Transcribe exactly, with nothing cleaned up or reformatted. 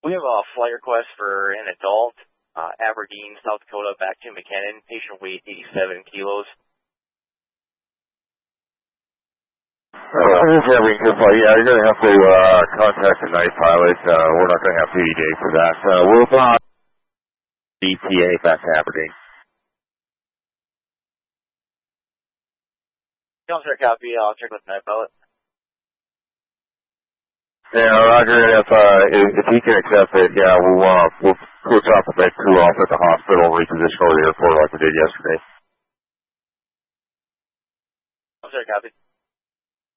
We have a flight request for an adult, uh, Aberdeen, South Dakota, back to McKinnon. Patient weight eighty-seven kilos. Uh, this is Aberdeen, yeah, you're going to have to uh, contact the night pilot. Uh, we're not going to have P D for that. Uh, we'll uh, E T A back to Aberdeen. Counselor, copy. I'll check with the night pilot. Yeah, Roger. If uh, if, if he can accept it, yeah, we'll uh, we'll we'll drop the med crew off at the hospital, reposition over the airport like we did yesterday. Counselor, copy.